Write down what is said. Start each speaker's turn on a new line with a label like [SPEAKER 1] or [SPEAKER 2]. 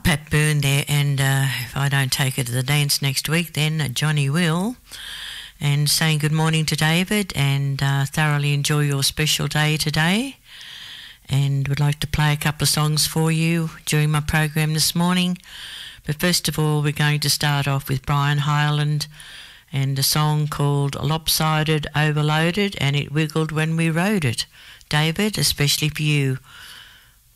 [SPEAKER 1] Pat Byrne there, and if I don't take her to the dance next week, then Johnny will. And saying good morning to David, and thoroughly enjoy your special day today. And would like to play a couple of songs for you during my program this morning. But first of all, we're going to start off with Brian Hyland and a song called Lopsided Overloaded, and it wiggled when we rode it. David, especially for you.